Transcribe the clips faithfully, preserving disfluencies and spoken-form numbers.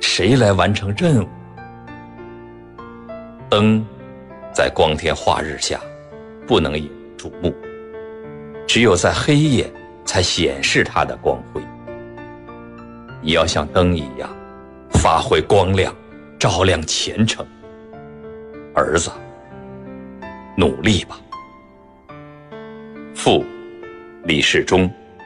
谁来完成任务？灯在光天化日下不能引注目，只有在黑夜才显示它的光辉。你要像灯一样发挥光亮，照亮前程。儿子，努力吧。父李世忠。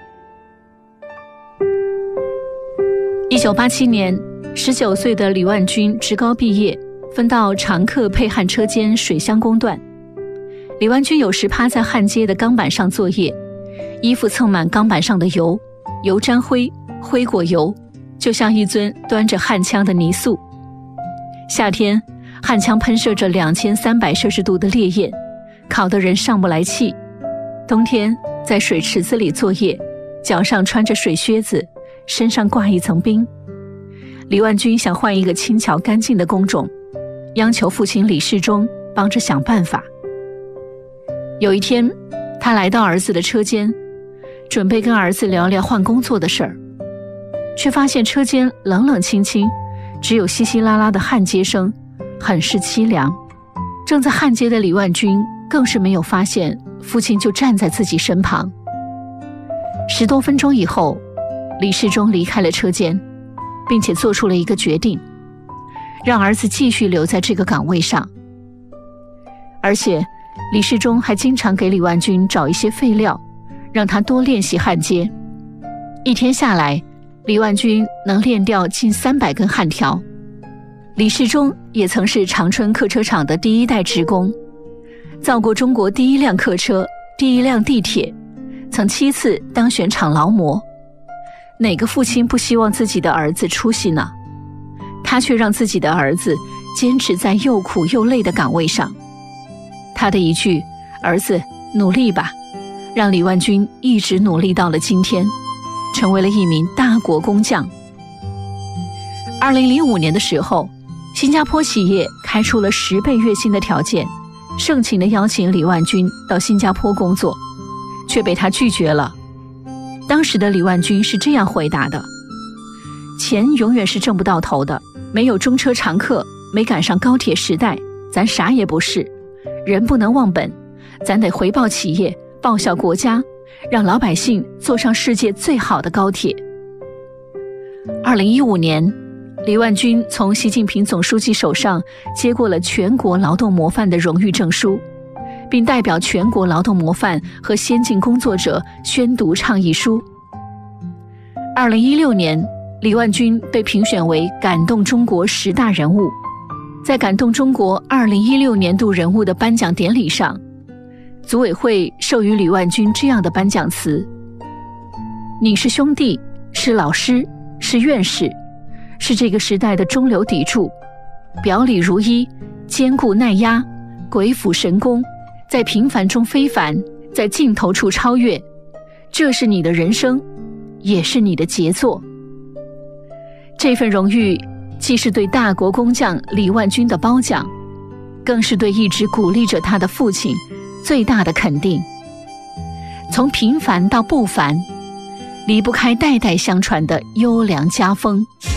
一九八七年，十九岁的李万军职高毕业，分到常客配焊车间水箱工段。李万军有时趴在焊接的钢板上作业，衣服蹭满钢板上的油，油沾灰，灰裹油，就像一尊端着焊枪的泥塑。夏天，焊枪喷射着两千三百摄氏度的烈焰，烤得人上不来气。冬天，在水池子里作业，脚上穿着水靴子，身上挂一层冰。李万军想换一个轻巧干净的工种，央求父亲李世忠帮着想办法。有一天，他来到儿子的车间，准备跟儿子聊聊换工作的事儿，却发现车间冷冷清清，只有稀稀拉拉的焊接声，很是凄凉。正在焊接的李万军更是没有发现父亲就站在自己身旁。十多分钟以后，李世忠离开了车间，并且做出了一个决定，让儿子继续留在这个岗位上。而且李世忠还经常给李万军找一些废料，让他多练习焊接。一天下来，李万军能练掉近三百根焊条。李世忠也曾是长春客车厂的第一代职工，造过中国第一辆客车，第一辆地铁，曾七次当选厂劳模。哪个父亲不希望自己的儿子出息呢？他却让自己的儿子坚持在又苦又累的岗位上。他的一句“儿子，努力吧”，让李万军一直努力到了今天，成为了一名大国工匠。二零零五年的时候，新加坡企业开出了十倍月薪的条件，盛情地邀请李万军到新加坡工作，却被他拒绝了。当时的李万军是这样回答的：钱永远是挣不到头的，没有中车常客，没赶上高铁时代，咱啥也不是。人不能忘本，咱得回报企业，报效国家，让老百姓坐上世界最好的高铁。二零一五年，李万军从习近平总书记手上接过了全国劳动模范的荣誉证书，并代表全国劳动模范和先进工作者宣读倡议书。二零一六年，李万军被评选为感动中国十大人物。在感动中国二零一六年度人物的颁奖典礼上，组委会授予李万军这样的颁奖词：你是兄弟，是老师，是院士，是这个时代的中流砥柱，表里如一，坚固耐压，鬼斧神工，在平凡中非凡，在尽头处超越，这是你的人生，也是你的杰作。这份荣誉既是对大国工匠李万军的褒奖，更是对一直鼓励着他的父亲最大的肯定。从平凡到不凡，离不开代代相传的优良家风。